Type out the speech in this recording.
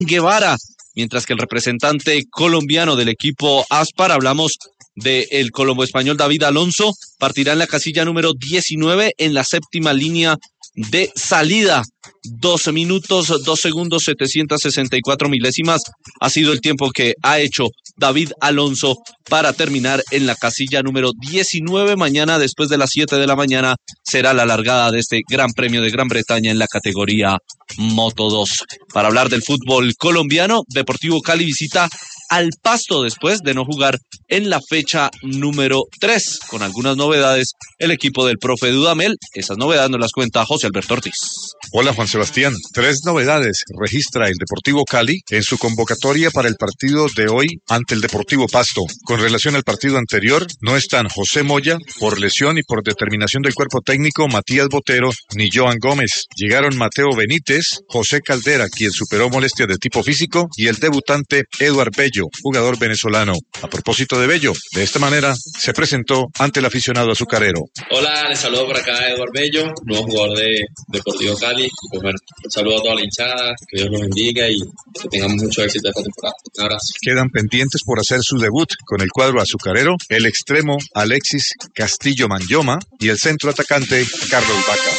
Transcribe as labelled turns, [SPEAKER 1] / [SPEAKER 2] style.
[SPEAKER 1] Guevara, mientras que el representante colombiano del equipo Aspar, hablamos del colombo español David Alonso, partirá en la casilla número 19 en la séptima línea de salida. 12 minutos, 2 segundos, 764 milésimas ha sido el tiempo que ha hecho David Alonso para terminar en la casilla número 19. Mañana, después de las 7 de la mañana, será la largada de este Gran Premio de Gran Bretaña en la categoría Moto 2. Para hablar del fútbol colombiano, Deportivo Cali visita al Pasto después de no jugar en la fecha número 3. Con algunas novedades, el equipo del profe Dudamel. Esas novedades nos las cuenta José Alberto Ortiz.
[SPEAKER 2] Hola Juan Sebastián, 3 novedades registra el Deportivo Cali en su convocatoria para el partido de hoy ante el Deportivo Pasto. Con relación al partido anterior, no están José Moya por lesión y por determinación del cuerpo técnico, Matías Botero ni Joan Gómez. Llegaron Mateo Benítez, José Caldera, quien superó molestias de tipo físico, y el debutante Eduard Bello, jugador venezolano. A propósito de Bello, de esta manera se presentó ante el aficionado azucarero.
[SPEAKER 3] Hola, les saludo por acá Eduard Bello, nuevo jugador de Deportivo Cali. Y pues bueno, un saludo a toda la hinchada, que Dios los bendiga y que tengamos mucho éxito esta temporada. Un abrazo.
[SPEAKER 2] Quedan pendientes por hacer su debut con el cuadro azucarero el extremo Alexis Castillo Manyoma y el centro atacante Carlos Vaca.